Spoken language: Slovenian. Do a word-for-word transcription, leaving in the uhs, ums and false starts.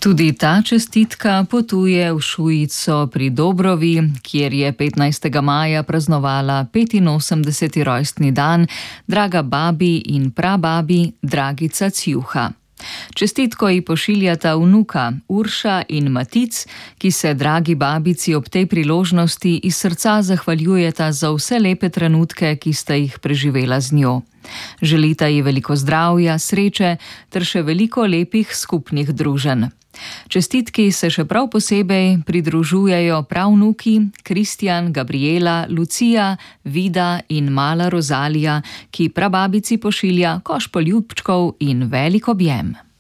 Tudi ta čestitka potuje v Šujico pri Dobrovi, kjer je petnajstega maja praznovala petinosemdeseti rojstni dan draga babi in prababi Dragica Cjuha. Čestitko ji pošiljata vnuka Urša in Matic, ki se dragi babici ob tej priložnosti iz srca zahvaljujeta za vse lepe trenutke, ki sta jih preživela z njo. Želita ji veliko zdravja, sreče ter še veliko lepih skupnih druženj. Čestitki se še prav posebej pridružujejo pravnuki Kristjan, Gabriela, Lucija, Vida in mala Rozalija, ki prababici pošilja koš poljubčkov in velik objem.